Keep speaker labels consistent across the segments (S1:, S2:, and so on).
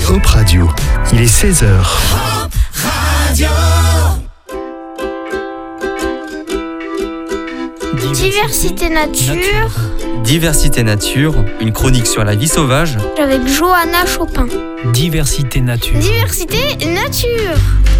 S1: Hop Radio. Il est 16h.
S2: Hop Radio.
S3: Diversité nature.
S4: Diversité nature, une chronique sur la vie sauvage.
S3: Avec Johanna Chopin.
S5: Diversité nature.
S3: Diversité nature.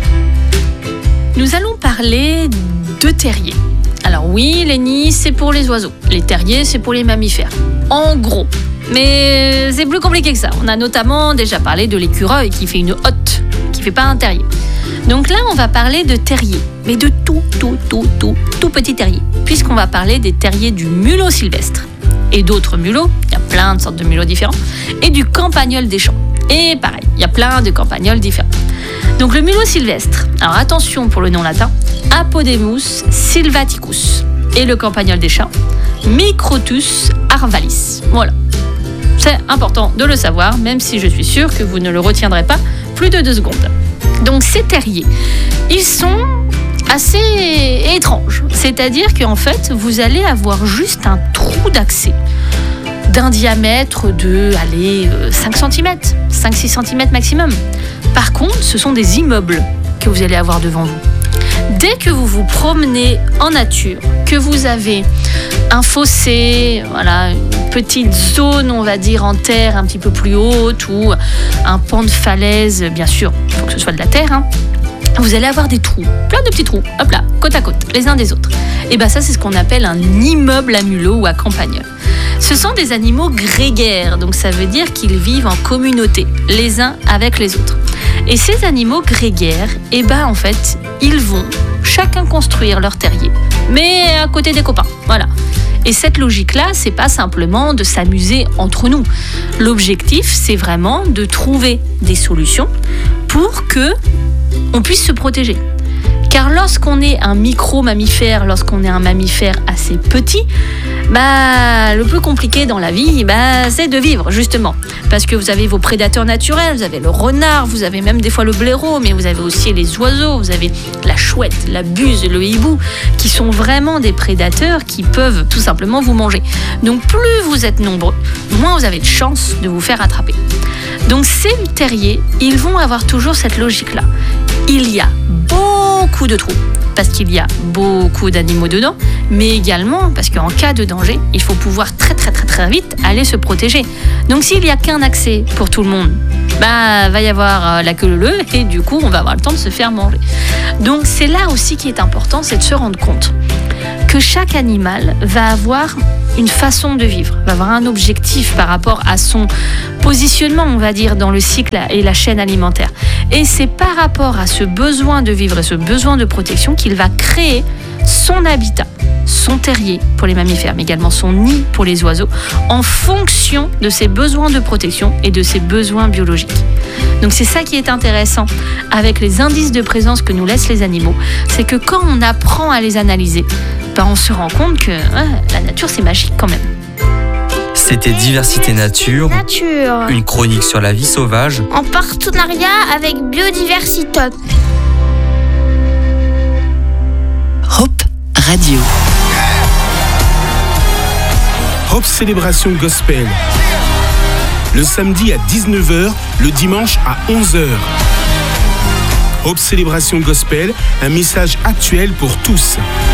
S6: Nous allons parler de terriers. Alors oui, les nids, c'est pour les oiseaux. Les terriers, c'est pour les mammifères. En gros. Mais c'est plus compliqué que ça. On a notamment déjà parlé de l'écureuil qui fait une hotte, qui fait pas un terrier. Donc là, on va parler de terriers, mais de tout petit terrier, puisqu'on va parler des terriers du mulot sylvestre et d'autres mulots, il y a plein de sortes de mulots différents, et du campagnol des champs. Et pareil, il y a plein de campagnols différents. Donc le mulot sylvestre, alors attention pour le nom latin, Apodemus sylvaticus, et le campagnol des champs, Microtus arvalis. Voilà. C'est important de le savoir, même si je suis sûre que vous ne le retiendrez pas plus de 2 secondes. Donc ces terriers, ils sont assez étranges. C'est-à-dire qu'en fait, vous allez avoir juste un trou d'accès d'un diamètre de 5 cm, 5-6 cm maximum. Par contre, ce sont des immeubles que vous allez avoir devant vous. Dès que vous vous promenez en nature, que vous avez un fossé, voilà, une petite zone, on va dire, en terre un petit peu plus haute ou un pan de falaise, bien sûr, il faut que ce soit de la terre, hein, vous allez avoir des trous, plein de petits trous, hop là, côte à côte, les uns des autres. Et bien ça, c'est ce qu'on appelle un immeuble à mulot ou à campagnol. Ce sont des animaux grégaires, donc ça veut dire qu'ils vivent en communauté, les uns avec les autres. Et ces animaux grégaires, en fait, ils vont chacun construire leur terrier, mais à côté des copains, voilà. Et cette logique-là, c'est pas simplement de s'amuser entre nous. L'objectif, c'est vraiment de trouver des solutions pour que on puisse se protéger. Car lorsqu'on est un micro-mammifère, lorsqu'on est un mammifère assez petit, le plus compliqué dans la vie, c'est de vivre, justement. Parce que vous avez vos prédateurs naturels, vous avez le renard, vous avez même des fois le blaireau, mais vous avez aussi les oiseaux, vous avez la chouette, la buse, le hibou, qui sont vraiment des prédateurs qui peuvent tout simplement vous manger. Donc plus vous êtes nombreux, moins vous avez de chances de vous faire attraper. Donc ces terriers, ils vont avoir toujours cette logique-là. Il y a beaucoup de trous, parce qu'il y a beaucoup d'animaux dedans, mais également parce qu'en cas de danger, il faut pouvoir très vite aller se protéger. Donc s'il n'y a qu'un accès pour tout le monde, va y avoir la queue leu et du coup on va avoir le temps de se faire manger. Donc c'est là aussi qui est important, c'est de se rendre compte que chaque animal va avoir une façon de vivre, va avoir un objectif par rapport à son positionnement, on va dire, dans le cycle et la chaîne alimentaire. Et c'est par rapport à ce besoin de vivre et ce besoin de protection qu'il va créer son habitat, son terrier pour les mammifères, mais également son nid pour les oiseaux, en fonction de ses besoins de protection et de ses besoins biologiques. Donc c'est ça qui est intéressant avec les indices de présence que nous laissent les animaux, c'est que quand on apprend à les analyser, on se rend compte que la nature c'est magique quand même.
S4: C'était Diversité nature, une chronique sur la vie sauvage,
S3: en partenariat avec Biodiversitop.
S2: Hop Radio.
S7: Hop Célébration Gospel. Le samedi à 19h, le dimanche à 11h. Hop Célébration Gospel, un message actuel pour tous.